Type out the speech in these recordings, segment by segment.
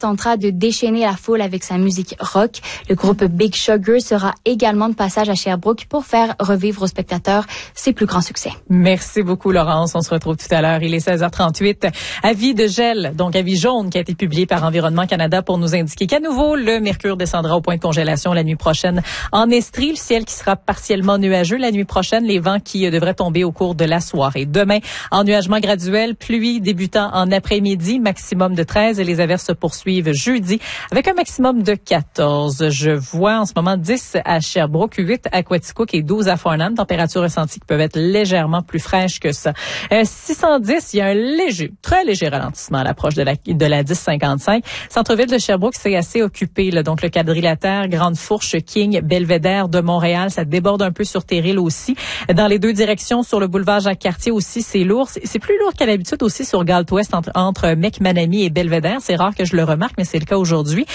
tentera de déchaîner la foule avec sa musique rock. Le groupe Big Sugar sera également de passage à Sherbrooke pour faire revivre aux spectateurs ses plus grands succès. Merci beaucoup, Laurence. On se retrouve tout à l'heure. Il est 16h38. Avis de gel, donc avis jaune, qui a été publié par Environnement Canada pour nous indiquer qu'à nouveau, le mercure descendra au point de congélation la nuit prochaine en Estrie. Le ciel qui sera partiellement nuageux la nuit prochaine. Les vents qui devraient tomber au cours de la soirée. Demain, ennuagement graduel, pluie débutant en après-midi, maximum de 13 et les averses se poursuivent jeudi avec un maximum de 14. Je vois en ce moment 10 à Sherbrooke, 8 à Quaticook et 12 à Farnham. Températures ressenties qui peuvent être légèrement plus fraîches que ça. 610, il y a un très léger ralentissement à l'approche de la 1055. Centre-ville de Sherbrooke, c'est assez occupé, là. Donc, le quadrilatère, Grande Fourche, King, Belvédère de Montréal, ça déborde un peu sur Terril aussi. Dans les deux directions, sur le boulevard Jacques-Cartier aussi, c'est lourd. C'est plus lourd qu'à l'habitude aussi sur Galt-Ouest entre McManamy et Belvédère. C'est rare que je le remarque, mais c'est le cas aujourd'hui.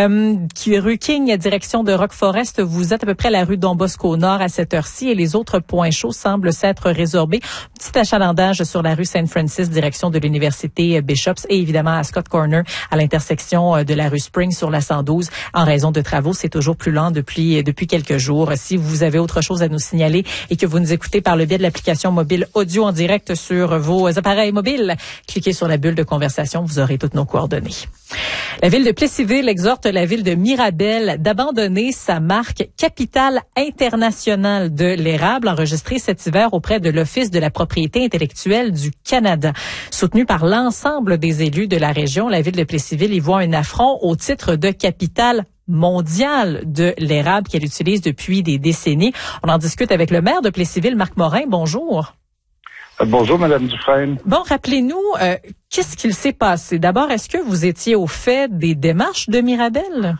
Rue King, direction de Rock-Forest, vous êtes à peu près à la rue Don Bosco Nord à cette heure-ci et les autres points chauds semblent s'être résorbés. Petit achalandage sur la rue Saint-Francis, direction de l'Université Bishops et évidemment à Scott Corner, à l'intersection de la rue Spring sur la 112. En raison de travaux, c'est toujours plus lent depuis quelques jours. Si vous avez autre chose à nous signaler et que vous nous écoutez par le biais de l'application mobile audio en direct sur vos appareils mobiles, cliquez sur la bulle de conversation, vous aurez toutes nos coordonnées. La ville de Plessisville exhorte la ville de Mirabel d'abandonner sa marque Capitale internationale de l'érable enregistrée cet hiver auprès de l'Office de la propriété intellectuelle du Canada. Soutenue par l'ensemble des élus de la région, la ville de Plessisville y voit un affront au titre de capitale mondiale de l'érable qu'elle utilise depuis des décennies. On en discute avec le maire de Plessisville, Marc Morin. Bonjour. Bonjour, Madame Dufresne. Bon, rappelez-nous, qu'est-ce qu'il s'est passé? D'abord, est-ce que vous étiez au fait des démarches de Mirabel?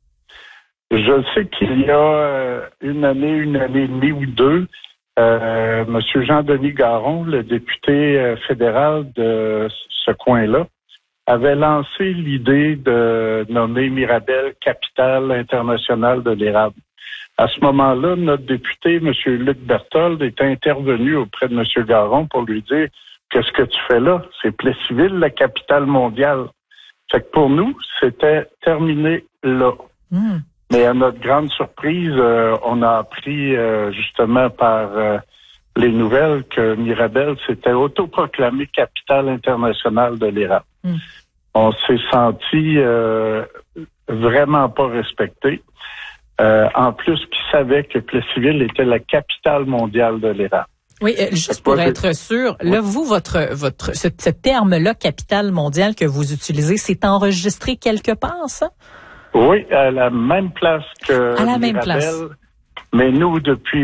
Je sais qu'il y a une année et demie ou deux, Monsieur Jean-Denis Garon, le député fédéral de ce coin-là, avait lancé l'idée de nommer Mirabel capitale internationale de l'érable. À ce moment-là, notre député, M. Luc Berthold, est intervenu auprès de M. Garon pour lui dire « Qu'est-ce que tu fais là? C'est Plessisville, la capitale mondiale. » Fait que pour nous, c'était terminé là. Mais à notre grande surprise, on a appris justement par les nouvelles que Mirabel s'était autoproclamé capitale internationale de l'érable. On s'est senti vraiment pas respecté. En plus, qui savait que Plessisville était la capitale mondiale de l'érable. Oui, juste pour être sûr, là, vous, ce terme-là, capitale mondiale que vous utilisez, c'est enregistré quelque part, ça? Oui, à la même place que à la Mirabel, même place. Mais nous, depuis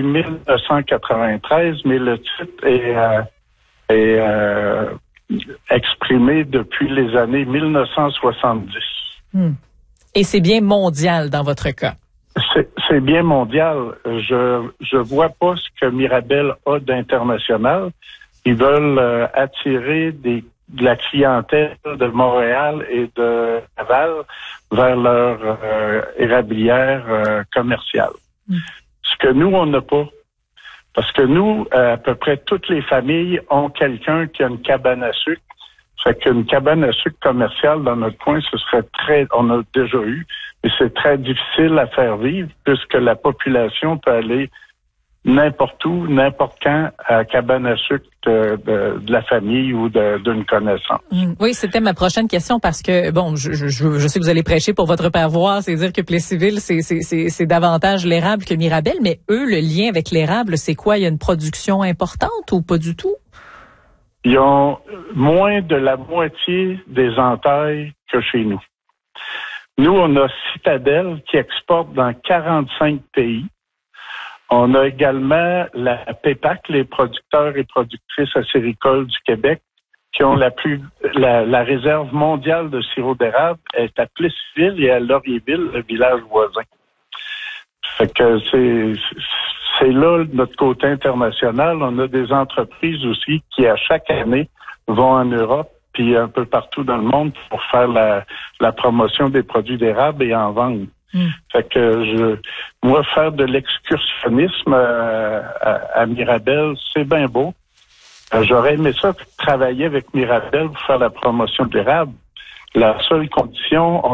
1993, mais le titre est exprimé depuis les années 1970. Et c'est bien mondial dans votre cas? C'est bien mondial. Je vois pas ce que Mirabel a d'international. Ils veulent attirer de la clientèle de Montréal et de Laval vers leur érablière commerciale. Ce que nous, on n'a pas. Parce que nous, à peu près toutes les familles ont quelqu'un qui a une cabane à sucre. Fait qu'une cabane à sucre commerciale dans notre coin, on a déjà eu, mais c'est très difficile à faire vivre puisque la population peut aller n'importe où, n'importe quand à la cabane à sucre de la famille ou d'une connaissance. Oui, c'était ma prochaine question parce que, bon, je sais que vous allez prêcher pour votre paroisse, c'est dire que Plessisville, c'est davantage l'érable que Mirabel, mais eux, le lien avec l'érable, c'est quoi? Il y a une production importante ou pas du tout? Ils ont moins de la moitié des entailles que chez nous. Nous, on a Citadel qui exporte dans 45 pays. On a également la PEPAC, les producteurs et productrices acéricoles du Québec, qui ont la réserve mondiale de sirop d'érable est à Plessisville et à Laurierville, le village voisin. Fait que c'est là notre côté international. On a des entreprises aussi qui, à chaque année, vont en Europe puis un peu partout dans le monde pour faire la promotion des produits d'érable et en vendre. Fait que moi, faire de l'excursionnisme à Mirabel, c'est bien beau. J'aurais aimé ça travailler avec Mirabel pour faire la promotion de l'érable. La seule condition,